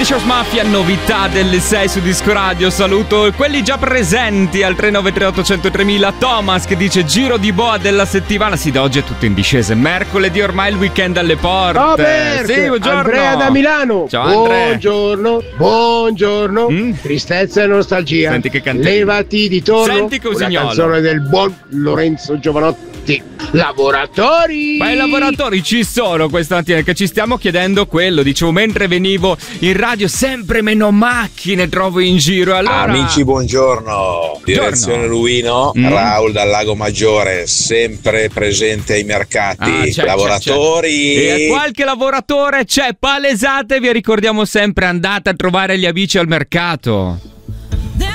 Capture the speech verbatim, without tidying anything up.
Swedish House Mafia, novità delle sei su Disco Radio. Saluto quelli già presenti al tre nove tre otto zero zero tremila. Thomas che dice giro di boa della settimana. Sì, da oggi è tutto in discesa. Mercoledì ormai il weekend alle porte. Robert, sì, buongiorno. Andrea da Milano. Ciao Andrea. Buongiorno, buongiorno. Mm? Tristezza e nostalgia. Senti che canzone. Levati di torno. Senti Cosignolo. Una canzone del buon Lorenzo Giovanotti. Lavoratori. Ma i lavoratori ci sono questa mattina, che ci stiamo chiedendo quello. Dicevo, mentre venivo in radio, sempre meno macchine trovo in giro. Allora... Amici, buongiorno. Direzione Luino, mm. Raul dal Lago Maggiore, sempre presente ai mercati. Ah, c'è, lavoratori. C'è, c'è. E a qualche lavoratore c'è, palesatevi e ricordiamo sempre, andate a trovare gli amici al mercato.